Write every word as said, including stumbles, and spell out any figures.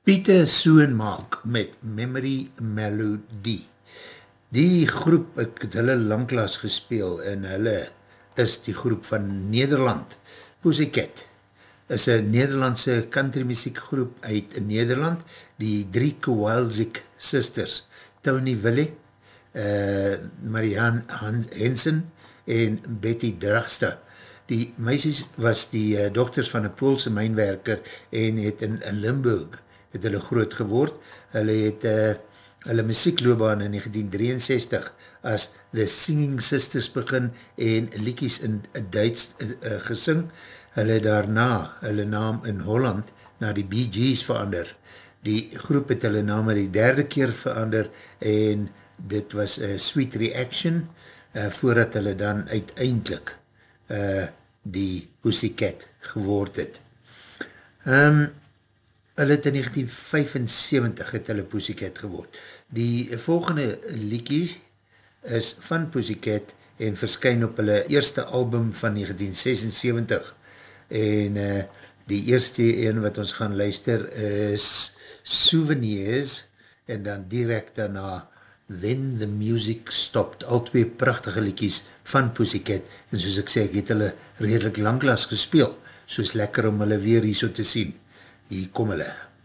Pieter Soenmaak met Memory Melody. Die groep, ek het hulle langklaas gespeel en hulle is die groep van Nederland. Pussycat is een Nederlandse country muziekgroep uit Nederland, die drie Kowalczyk sisters, Tony Wille, uh, Marianne Hensen en Betty Dragsta. Die meisies was die uh, dochters van een Poolse mijnwerker en het in, in Limburg het hulle groot geword. Hulle het uh, hulle muziekloopbaan in negentien drieënzestig as The Singing Sisters begin en liedjies in Duits uh, uh, gesing. Hulle daarna hulle naam in Holland na die Bee Gees verander. Die groep het hulle naam die derde keer verander en dit was uh, Sweet Reaction uh, voordat hulle dan uiteindelik uh, die Pussycat geword het. Um, hulle het in negentien vyfensewentig het hulle Pussycat geword. Die volgende liedjie is van Pussycat en verskyn op hulle eerste album van negentien sesensewentig en uh, die eerste een wat ons gaan luister is Souvenirs en dan direct daarna Then the Music Stopped. Al twee prachtige liedjies van Pussycat en soos ek sê, ek het hulle redelijk langklaas gespeel, soos lekker om hulle weer hier so te sien. Hier kom hulle.